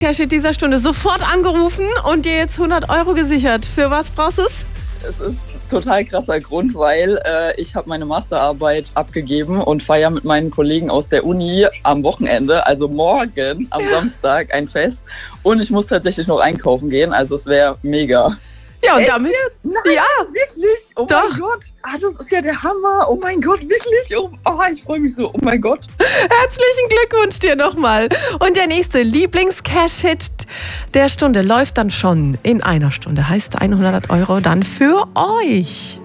Cash-Hit dieser Stunde sofort angerufen und dir jetzt 100 Euro gesichert. Für was brauchst du es? Es ist ein total krasser Grund, weil ich habe meine Masterarbeit abgegeben und feiere mit meinen Kollegen aus der Uni am Wochenende, also morgen am Samstag, ein Fest. Und ich muss tatsächlich noch einkaufen gehen, also es wäre mega. Ja, und damit? Nein, ja, wirklich? Oh doch. Mein Gott, das ist ja der Hammer. Oh mein Gott, wirklich? Ich freue mich so. Oh mein Gott. Herzlichen Glückwunsch dir nochmal. Und der nächste Lieblings-Cash-Hit der Stunde läuft dann schon in einer Stunde. Heißt 100 Euro dann für euch.